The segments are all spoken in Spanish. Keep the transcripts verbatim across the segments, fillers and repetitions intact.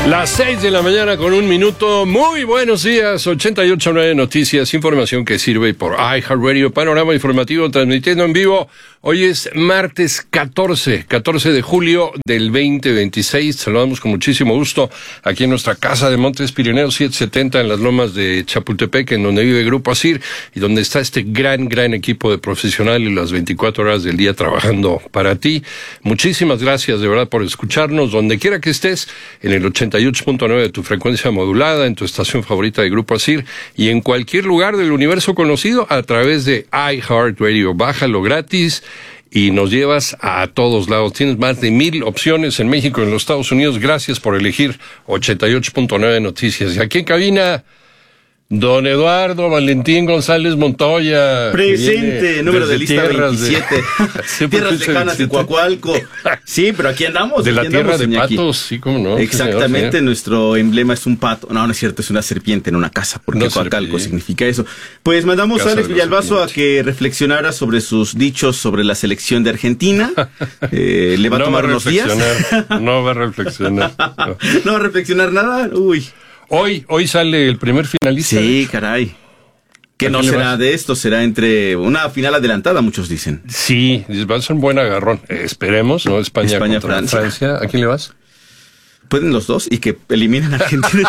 Las seis de la mañana con un minuto. Muy buenos días. ochenta y ocho punto nueve Noticias, información que sirve por iHeartRadio, panorama informativo transmitiendo en vivo. Hoy es martes catorce, catorce de julio del veinte veintiséis. Saludamos con muchísimo gusto aquí en nuestra casa de Montes Pirineos setecientos setenta en las lomas de Chapultepec, en donde vive Grupo Asir y donde está este gran, gran equipo de profesionales las veinticuatro horas del día trabajando para ti. Muchísimas gracias de verdad por escucharnos donde quiera que estés, en el ochenta y ocho punto nueve de tu frecuencia modulada, en tu estación favorita de Grupo Asir y en cualquier lugar del universo conocido a través de iHeartRadio. Bájalo gratis y nos llevas a todos lados. Tienes más de mil opciones en México y en los Estados Unidos. Gracias por elegir ochenta y ocho punto nueve Noticias. Y aquí en cabina, don Eduardo Valentín González Montoya. Presente, número de lista veintisiete. De... tierras lejanas de Coacualco. Sí, pero aquí andamos. De aquí la andamos, tierra de patos, sí, cómo no. Exactamente, señor, señor. Nuestro emblema es un pato. No, no es cierto, es una serpiente en una casa, porque no Coacalco significa eso. Pues mandamos casa a Alex Villalbazo a que reflexionara sobre sus dichos sobre la selección de Argentina. Eh, le va no a tomar va a unos días. No va a reflexionar. No. no va a reflexionar nada. Uy. Hoy, hoy sale el primer finalista. Sí, caray. Que no será de esto, será entre una final adelantada, muchos dicen. Sí, va a ser un buen agarrón. Eh, esperemos, ¿no? España, España contra Francia. Francia. ¿A quién le vas? Pueden los dos y que eliminen a Argentina.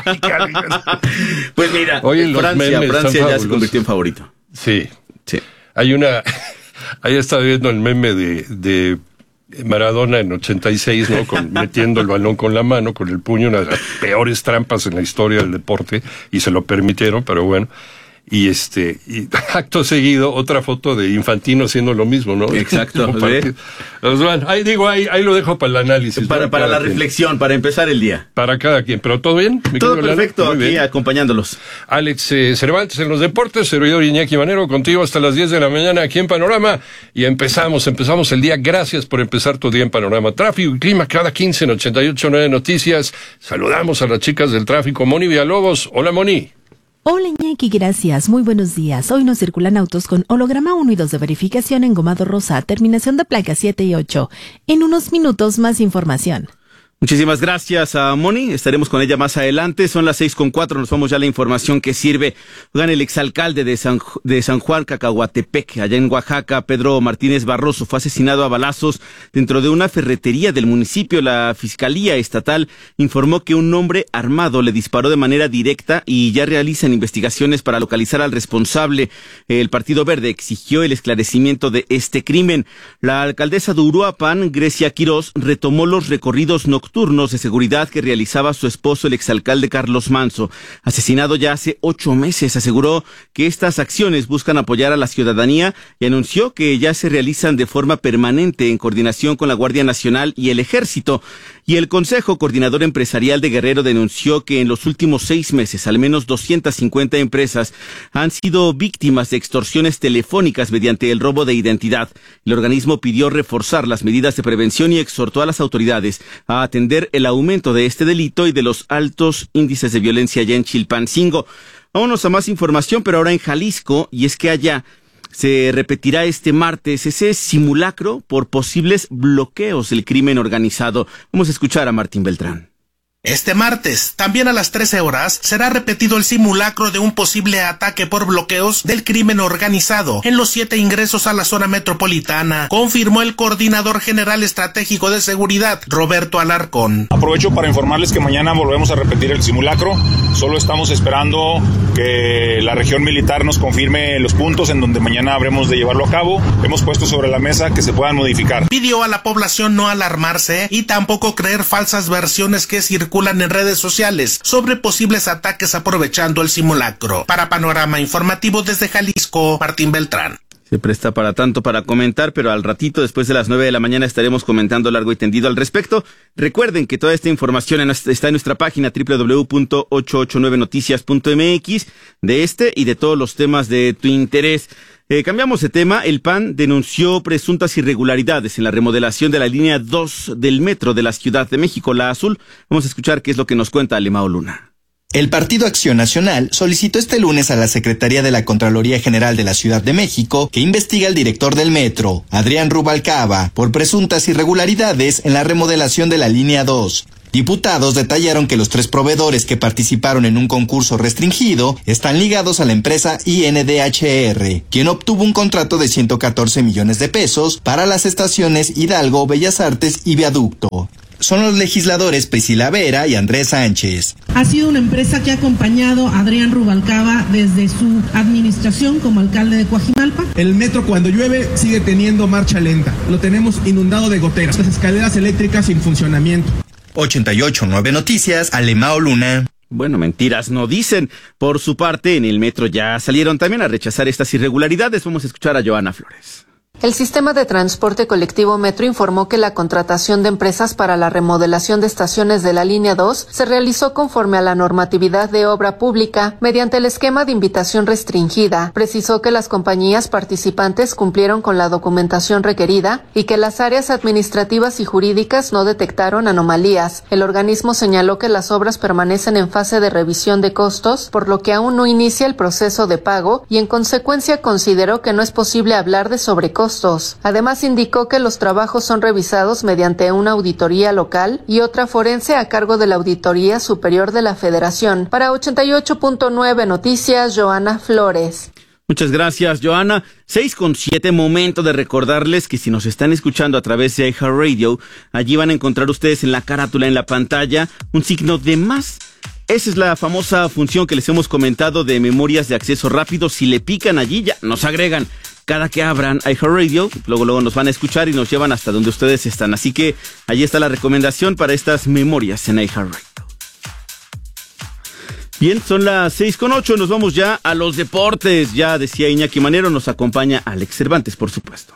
Pues mira, Oye, Francia, Francia ya se convirtió en favorito. Sí. Sí. Hay una, ahí estaba viendo el meme de, de Maradona en ochenta y seis, ¿no? Con, metiendo el balón con la mano, con el puño, una de las peores trampas en la historia del deporte, y se lo permitieron, pero bueno. Y este, y acto seguido, otra foto de Infantino haciendo lo mismo, ¿no? Exacto. Pues bueno, ahí digo, ahí, ahí lo dejo para el análisis. Para, ¿no? para la quien. reflexión, para empezar el día. Para cada quien, pero ¿todo bien? Todo perfecto, aquí bien. Acompañándolos. Alex eh, Cervantes en los deportes, servidor Iñaki Manero, contigo hasta las diez de la mañana aquí en Panorama. Y empezamos, empezamos el día. Gracias por empezar tu día en Panorama. Tráfico y clima cada quince en ochenta y ocho punto nueve Noticias. Saludamos a las chicas del tráfico. Moni Villalobos. Hola, Moni. Hola Iñaki, gracias. Muy buenos días. Hoy nos circulan autos con holograma uno y dos de verificación en Gomado Rosa, terminación de placas siete y ocho. En unos minutos más información. Muchísimas gracias a Moni, estaremos con ella más adelante, son las seis con cuatro, nos vamos ya a la información que sirve. Oigan, el exalcalde de San, de San Juan Cacahuatepec, allá en Oaxaca, Pedro Martínez Barroso, fue asesinado a balazos dentro de una ferretería del municipio. La Fiscalía Estatal informó que un hombre armado le disparó de manera directa y ya realizan investigaciones para localizar al responsable. El Partido Verde exigió el esclarecimiento de este crimen. La alcaldesa de Uruapan, Grecia Quirós, retomó los recorridos nocturnos turnos de seguridad que realizaba su esposo, el exalcalde Carlos Manso, asesinado ya hace ocho meses. Aseguró que estas acciones buscan apoyar a la ciudadanía y anunció que ya se realizan de forma permanente en coordinación con la Guardia Nacional y el Ejército. Y el Consejo Coordinador Empresarial de Guerrero denunció que en los últimos seis meses al menos doscientas cincuenta empresas han sido víctimas de extorsiones telefónicas mediante el robo de identidad. El organismo pidió reforzar las medidas de prevención y exhortó a las autoridades a atender el aumento de este delito y de los altos índices de violencia allá en Chilpancingo. Vámonos a más información, pero ahora en Jalisco, y es que allá se repetirá este martes ese simulacro por posibles bloqueos del crimen organizado. Vamos a escuchar a Martín Beltrán. Este martes, también a las trece horas, será repetido el simulacro de un posible ataque por bloqueos del crimen organizado en los siete ingresos a la zona metropolitana, confirmó el coordinador general estratégico de seguridad, Roberto Alarcón. Aprovecho para informarles que mañana volvemos a repetir el simulacro, solo estamos esperando que la región militar nos confirme los puntos en donde mañana habremos de llevarlo a cabo. Hemos puesto sobre la mesa que se puedan modificar. Pidió a la población no alarmarse y tampoco creer falsas versiones que circulan circulan en redes sociales sobre posibles ataques aprovechando el simulacro. Para Panorama Informativo desde Jalisco, Martín Beltrán. Se presta para tanto para comentar, pero al ratito, después de las nueve de la mañana, estaremos comentando largo y tendido al respecto. Recuerden que toda esta información está en nuestra página doble u doble u doble u punto ochocientos ochenta y nueve noticias punto m x de este y de todos los temas de tu interés. Eh, cambiamos de tema. El P A N denunció presuntas irregularidades en la remodelación de la línea dos del metro de la Ciudad de México, la Azul. Vamos a escuchar qué es lo que nos cuenta Alemao Luna. El Partido Acción Nacional solicitó este lunes a la Secretaría de la Contraloría General de la Ciudad de México que investigue al director del metro, Adrián Rubalcaba, por presuntas irregularidades en la remodelación de la línea dos. Diputados detallaron que los tres proveedores que participaron en un concurso restringido están ligados a la empresa I N D H R, quien obtuvo un contrato de ciento catorce millones de pesos para las estaciones Hidalgo, Bellas Artes y Viaducto. Son los legisladores Priscila Vera y Andrés Sánchez. Ha sido una empresa que ha acompañado a Adrián Rubalcaba desde su administración como alcalde de Coajimalpa. El metro cuando llueve sigue teniendo marcha lenta. Lo tenemos inundado de goteras. Las escaleras eléctricas sin funcionamiento. ochenta y ocho punto nueve Noticias, Alemao Luna. Bueno, mentiras no dicen. Por su parte, en el metro ya salieron también a rechazar estas irregularidades. Vamos a escuchar a Joana Flores. El sistema de transporte colectivo Metro informó que la contratación de empresas para la remodelación de estaciones de la línea dos se realizó conforme a la normatividad de obra pública mediante el esquema de invitación restringida. Precisó que las compañías participantes cumplieron con la documentación requerida y que las áreas administrativas y jurídicas no detectaron anomalías. El organismo señaló que las obras permanecen en fase de revisión de costos, por lo que aún no inicia el proceso de pago y en consecuencia consideró que no es posible hablar de sobrecostos. Además, indicó que los trabajos son revisados mediante una auditoría local y otra forense a cargo de la Auditoría Superior de la Federación. Para ochenta y ocho punto nueve Noticias, Joana Flores. Muchas gracias, Joana. Seis con siete, momento de recordarles que si nos están escuchando a través de iHeartRadio, allí van a encontrar ustedes en la carátula, en la pantalla, un signo de más. Esa es la famosa función que les hemos comentado de memorias de acceso rápido. Si le pican allí, ya nos agregan. Cada que abran iHeartRadio, luego luego nos van a escuchar y nos llevan hasta donde ustedes están. Así que allí está la recomendación para estas memorias en iHeartRadio. Bien, son las seis con ocho, nos vamos ya a los deportes. Ya decía Iñaki Manero, nos acompaña Alex Cervantes, por supuesto.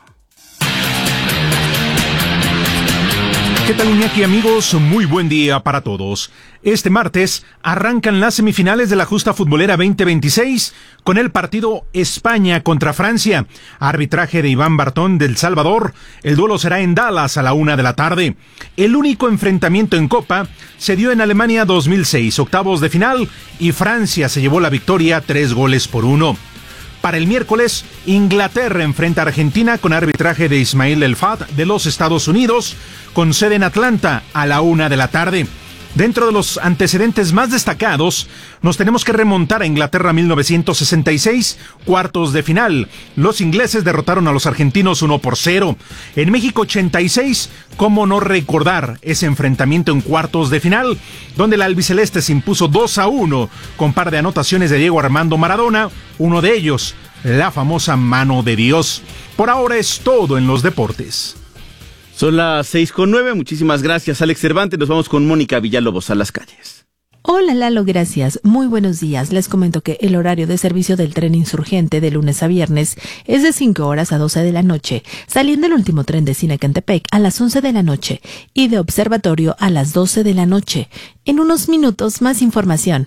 ¿Qué tal, Iñaki, amigos? Muy buen día para todos. Este martes arrancan las semifinales de la Justa Futbolera veinte veintiséis con el partido España contra Francia. Arbitraje de Iván Bartón del Salvador. El duelo será en Dallas a la una de la tarde. El único enfrentamiento en Copa se dio en Alemania dos mil seis, octavos de final, y Francia se llevó la victoria tres goles por uno. Para el miércoles, Inglaterra enfrenta a Argentina con arbitraje de Ismail El Fat de los Estados Unidos, con sede en Atlanta a la una de la tarde. Dentro de los antecedentes más destacados, nos tenemos que remontar a Inglaterra mil novecientos sesenta y seis, cuartos de final. Los ingleses derrotaron a los argentinos uno por cero. En México ochenta y seis, cómo no recordar ese enfrentamiento en cuartos de final, donde la albiceleste se impuso dos a uno con par de anotaciones de Diego Armando Maradona, uno de ellos, la famosa mano de Dios. Por ahora es todo en los deportes. Son las seis con nueve, muchísimas gracias, Alex Cervantes. Nos vamos con Mónica Villalobos a las calles. Hola Lalo, gracias. Muy buenos días. Les comento que el horario de servicio del tren insurgente de lunes a viernes es de cinco horas a doce de la noche, saliendo el último tren de Cinecantepec a las once de la noche y de Observatorio a las doce de la noche. En unos minutos más información.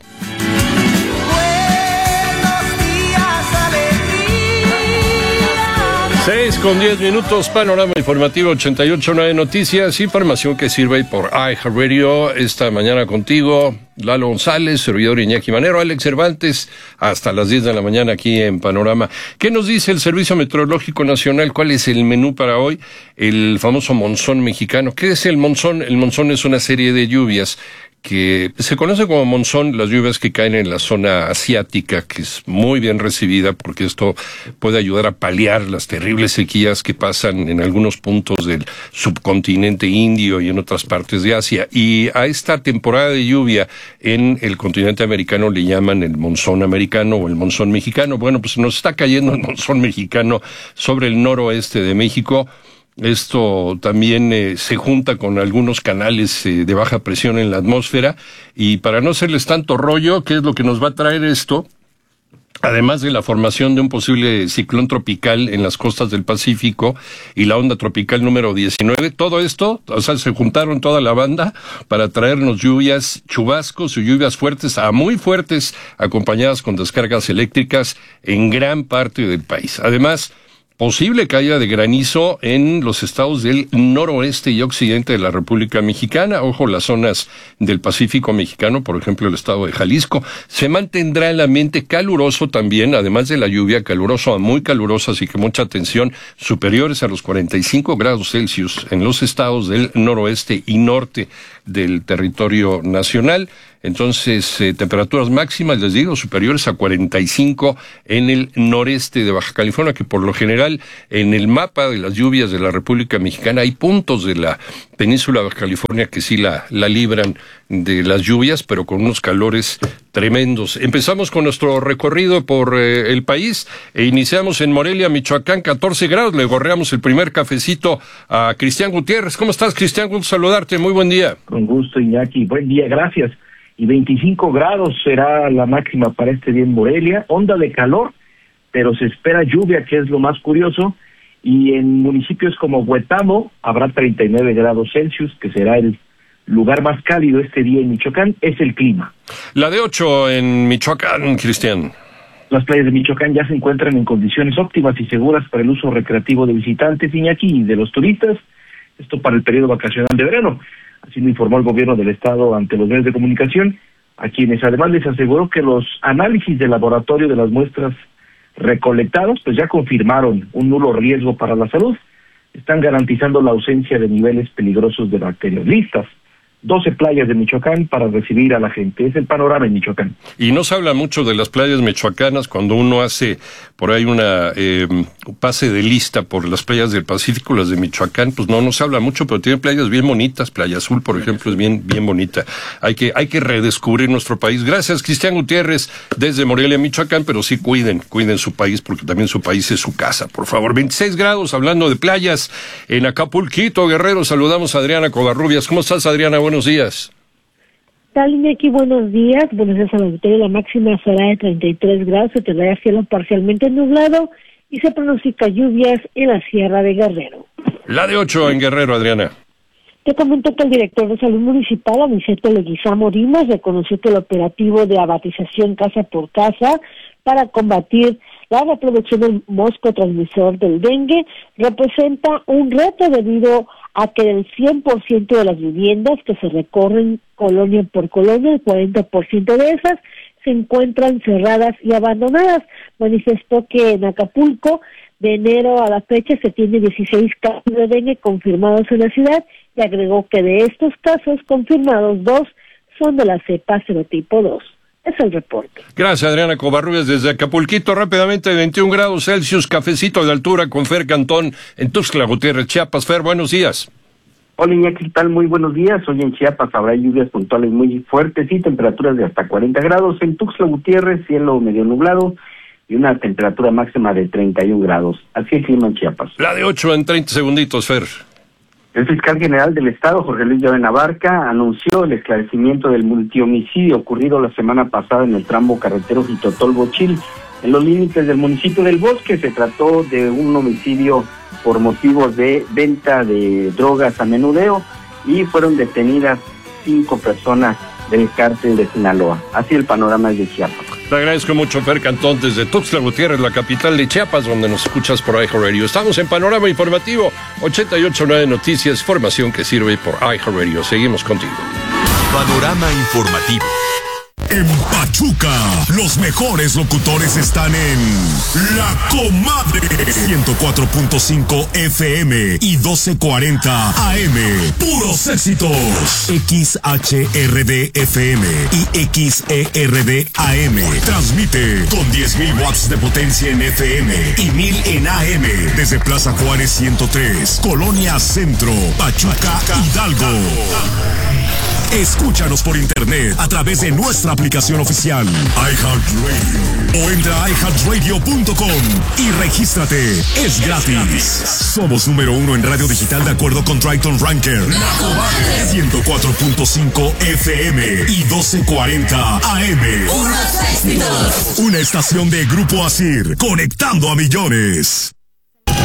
Seis con diez minutos, panorama informativo ochenta y ocho punto nueve Noticias, información que sirve por iHeartRadio. Esta mañana contigo, Lalo González, servidor Iñaki Manero, Alex Cervantes, hasta las diez de la mañana aquí en Panorama. ¿Qué nos dice el Servicio Meteorológico Nacional? ¿Cuál es el menú para hoy? El famoso monzón mexicano. ¿Qué es el monzón? El monzón es una serie de lluvias que se conoce como monzón, las lluvias que caen en la zona asiática, que es muy bien recibida porque esto puede ayudar a paliar las terribles sequías que pasan en algunos puntos del subcontinente indio y en otras partes de Asia. Y a esta temporada de lluvia en el continente americano le llaman el monzón americano o el monzón mexicano. Bueno, pues nos está cayendo el monzón mexicano sobre el noroeste de México. Esto también eh, se junta con algunos canales eh, de baja presión en la atmósfera, y para no hacerles tanto rollo, ¿qué es lo que nos va a traer esto? Además de la formación de un posible ciclón tropical en las costas del Pacífico y la onda tropical número diecinueve, todo esto, o sea, se juntaron toda la banda para traernos lluvias, chubascos y lluvias fuertes a muy fuertes, acompañadas con descargas eléctricas en gran parte del país. Además, posible caída de granizo en los estados del noroeste y occidente de la República Mexicana. Ojo, las zonas del Pacífico mexicano, por ejemplo, el estado de Jalisco. Se mantendrá el ambiente caluroso también, además de la lluvia, caluroso a muy caluroso, así que mucha atención, superiores a los cuarenta y cinco grados Celsius en los estados del noroeste y norte del territorio nacional. Entonces, eh, temperaturas máximas, les digo, superiores a cuarenta y cinco en el noreste de Baja California, que por lo general en el mapa de las lluvias de la República Mexicana hay puntos de la península de Baja California que sí la, la libran de las lluvias, pero con unos calores tremendos. Empezamos con nuestro recorrido por eh, el país e iniciamos en Morelia, Michoacán, catorce grados. Le gorreamos el primer cafecito a Cristian Gutiérrez. ¿Cómo estás, Cristian? Gusto saludarte. Muy buen día. Con gusto, Iñaki. Buen día, gracias. Y veinticinco grados será la máxima para este día en Morelia. Onda de calor, pero se espera lluvia, que es lo más curioso. Y en municipios como Huetamo habrá treinta y nueve grados Celsius, que será el lugar más cálido este día en Michoacán. Es el clima. La de ocho en Michoacán, Cristian. Las playas de Michoacán ya se encuentran en condiciones óptimas y seguras para el uso recreativo de visitantes, Iñaki, y de los turistas. Esto para el periodo vacacional de verano. Así lo informó el gobierno del estado ante los medios de comunicación, a quienes además les aseguró que los análisis de laboratorio de las muestras recolectadas pues ya confirmaron un nulo riesgo para la salud. Están garantizando la ausencia de niveles peligrosos de bacterias. Listas doce playas de Michoacán para recibir a la gente. Es el panorama en Michoacán. Y no se habla mucho de las playas michoacanas cuando uno hace por ahí una eh, pase de lista por las playas del Pacífico, las de Michoacán, pues no, no se habla mucho, pero tiene playas bien bonitas. Playa Azul, por ejemplo, es bien, bien bonita. Hay que, hay que redescubrir nuestro país. Gracias, Cristian Gutiérrez, desde Morelia, Michoacán, pero sí cuiden, cuiden su país, porque también su país es su casa, por favor. veintiséis grados, hablando de playas, en Acapulquito, Guerrero, saludamos a Adriana Covarrubias. ¿Cómo estás, Adriana? Buenos días. Tal, Iñaki, buenos días. Buenos días a la auditoría. La máxima será de treinta y tres grados, se tendrá cielo parcialmente nublado y se pronostica lluvias en la Sierra de Guerrero. La de ocho en Guerrero, Adriana. Te comento que el director de Salud Municipal, Aniceto Leguizamo Dimas, reconoció que el operativo de abatización casa por casa para combatir la reproducción del mosco transmisor del dengue representa un reto debido a que del cien por ciento de las viviendas que se recorren colonia por colonia, el cuarenta por ciento de esas se encuentran cerradas y abandonadas. Manifestó que en Acapulco, de enero a la fecha, se tiene dieciséis casos de dengue confirmados en la ciudad y agregó que de estos casos confirmados, dos son de la cepa serotipo dos. Es el reporte. Gracias, Adriana Covarrubias, desde Acapulquito. Rápidamente, veintiún grados Celsius, cafecito de altura con Fer Cantón en Tuxtla Gutiérrez, Chiapas. Fer, buenos días. Hola, Iñaki, ¿qué tal? Muy buenos días. Hoy en Chiapas habrá lluvias puntuales muy fuertes y temperaturas de hasta cuarenta grados. En Tuxtla Gutiérrez, cielo medio nublado y una temperatura máxima de treinta y un grados. Así el clima en Chiapas. La de ocho en treinta segunditos, Fer. El fiscal general del Estado, Jorge Luis Llave Navarca, anunció el esclarecimiento del multihomicidio ocurrido la semana pasada en el tramo carretero Jitotol-Bochil, en los límites del municipio del Bosque. Se trató de un homicidio por motivos de venta de drogas a menudeo y fueron detenidas cinco personas del cártel de Sinaloa. Así el panorama de Chiapas. Te agradezco mucho, Fer Cantón, desde Tuxtla Gutiérrez, la capital de Chiapas, donde nos escuchas por iHeartRadio. Estamos en Panorama Informativo, ochenta y ocho punto nueve Noticias, información que sirve por iHeartRadio. Seguimos contigo. Panorama Informativo. En Pachuca, los mejores locutores están en La Comadre, ciento cuatro punto cinco F M y doce cuarenta A M. Puros éxitos. X H R D F M y X E R D A M. Transmite con diez mil watts de potencia en F M y mil en A M. Desde Plaza Juárez ciento tres, Colonia Centro, Pachuca, Hidalgo. Escúchanos por internet a través de nuestra aplicación oficial iHeartRadio o entra a i heart radio punto com y regístrate. Es gratis. Somos número uno en radio digital de acuerdo con Triton Ranker. ciento cuatro punto cinco F M y doce cuarenta A M. Una estación de Grupo Asir, conectando a millones.